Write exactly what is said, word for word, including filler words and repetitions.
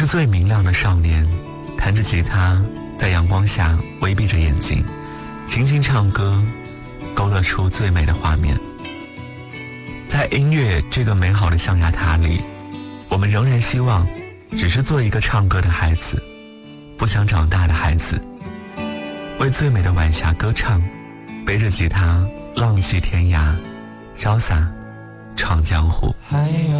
是最明亮的少年，弹着吉他，在阳光下微闭着眼睛，轻轻唱歌，勾勒出最美的画面。在音乐这个美好的象牙塔里，我们仍然希望只是做一个唱歌的孩子，不想长大的孩子，为最美的晚霞歌唱，背着吉他浪迹天涯，潇洒闯江湖。 还有